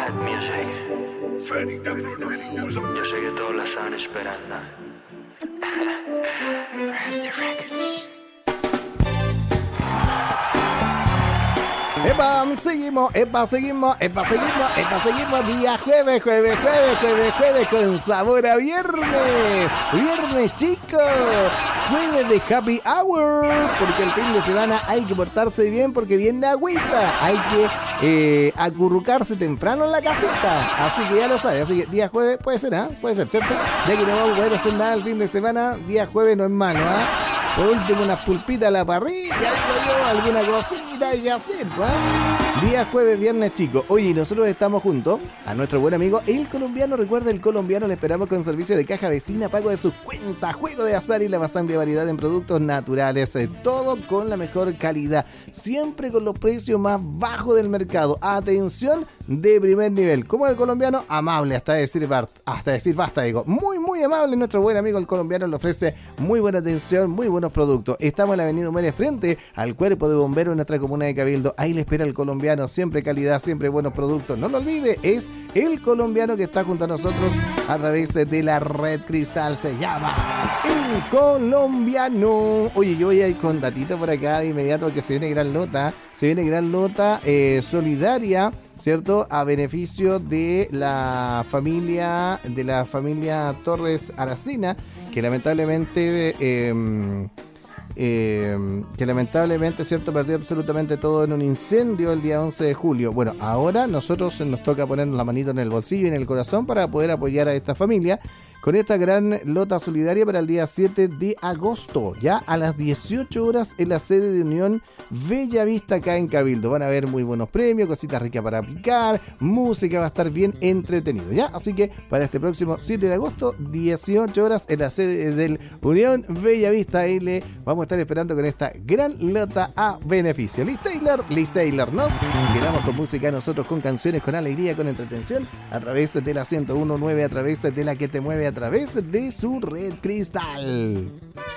Red Music. Yo sé que todos la estaban esperando. Red Records. Seguimos, día jueves con sabor a viernes chicos, jueves de happy hour, porque el fin de semana hay que portarse bien porque viene agüita, hay que acurrucarse temprano en la casita, así que ya lo sabes, así que día jueves puede ser, ¿cierto? Ya que no vamos a poder hacer nada el fin de semana, día jueves no es malo, Por último, unas pulpitas a la parrilla, digo yo, alguna cosita hay que hacer, Día jueves, viernes, chicos. Oye, nosotros estamos juntos a nuestro buen amigo El Colombiano. Recuerda, El Colombiano le esperamos con servicio de caja vecina, pago de sus cuentas, juego de azar y la más amplia variedad en productos naturales. Todo con la mejor calidad, siempre con los precios más bajos del mercado. Atención de primer nivel. Como El Colombiano, amable hasta decir basta, digo. Muy amable nuestro buen amigo El Colombiano, le ofrece muy buena atención, muy buenos productos. Estamos en la avenida Humere frente al Cuerpo de Bomberos en nuestra comuna de Cabildo. Ahí le espera El Colombiano, siempre calidad, siempre buenos productos. No lo olvide, es El Colombiano que está junto a nosotros a través de la Red Cristal. Se llama El Colombiano. Oye, yo voy a ir con datito por acá de inmediato que se viene gran nota solidaria, ¿cierto? A beneficio de la familia Torres Aracena, que lamentablemente cierto, perdió absolutamente todo en un incendio el día 11 de julio. Bueno, ahora nosotros nos toca ponernos la manito en el bolsillo y en el corazón para poder apoyar a esta familia con esta gran lota solidaria para el día 7 de agosto, ya a las 18 horas en la sede de Unión Bellavista acá en Cabildo. Van a haber muy buenos premios, cositas ricas para picar, música, va a estar bien entretenido, ¿ya? Así que para este próximo 7 de agosto, 18 horas en la sede del Unión Bellavista, ahí le vamos a estar esperando con esta gran lota a beneficio. Liz Taylor, nos quedamos con música nosotros, con canciones, con alegría, con entretención, a través de la 101.9, a través de la que te mueve, a través de su Red Cristal.